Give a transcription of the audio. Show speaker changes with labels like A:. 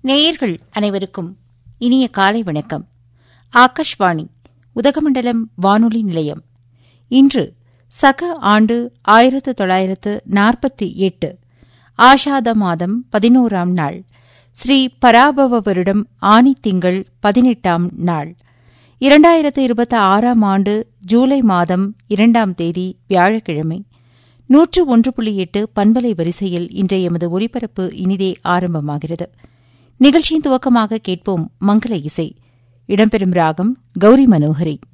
A: நேயர்கள் அனைவருக்கும் இனிய காலை வணக்கம். ஆகாஷ்வாணி உதகமண்டலம் வானொலி நிலையம். இன்று சக ஆண்டு 1948 ஆஷாத மாதம் 11ஆம் நாள், ஸ்ரீ பராபவ வருடம் ஆனி திங்கள் 18ஆம் நாள், 2026ஆம் ஆண்டு ஜூலை மாதம் 2ஆம் தேதி வியாழக்கிழமை. 101.8 பண்பலை வரிசையில் இன்றைய எமது ஒலிபரப்பு இனிதே ஆரம்பமாகிறது. நிகழ்ச்சியின் துவக்கமாக கேட்போம் மங்கள இசை. இடம்பெறும் ராகம் கௌரி மனோகரி.